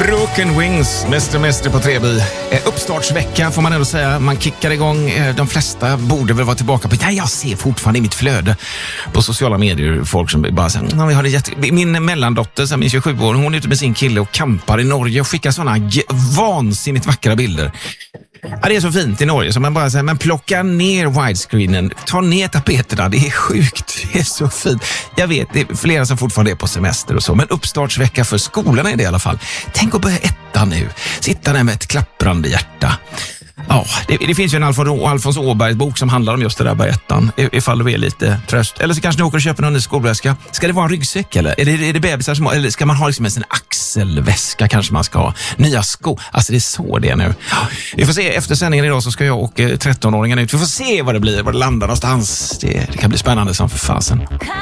Broken Wings, mäster på Treby. Uppstartsvecka får man ändå säga. Man kickar igång. De flesta borde väl vara tillbaka på. Jag ser fortfarande i mitt flöde på sociala medier folk som bara säger, vi har det min mellandotter, min 27-år, hon är ute med sin kille och kampar i Norge och skickar sådana vansinnigt vackra bilder. Ja, det är så fint i Norge så man bara säger, men plocka ner widescreenen, ta ner tapeterna, det är sjukt, det är så fint. Jag vet, det är flera som fortfarande är på semester och så, men uppstartsvecka för skolorna är det i alla fall. Tänk att börja ettan nu, sitta där med ett klapprande hjärta. Ja, det finns ju en Alfons Åbergs bok som handlar om just det där på ettan, ifall du är lite tröst. Eller så kanske ni åker och köper någon ny skolväska. Ska det vara en ryggsäck eller? Är det bebisar som, eller ska man ha liksom en axelväska kanske man ska ha? Nya skor, alltså det är så det är nu. Vi får se, efter sändningen idag så ska jag och 13-åringen ut. Vi får se vad det blir, var det landar någonstans. Det kan bli spännande som för fasen.